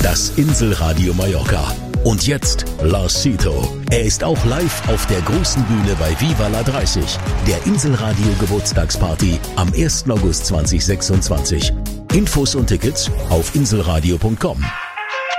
Das Inselradio Mallorca. Und jetzt Lars Sito. Er ist auch live auf der großen Bühne bei Viva la 30, der Inselradio Geburtstagsparty am 1. August 2026. Infos und Tickets auf inselradio.com.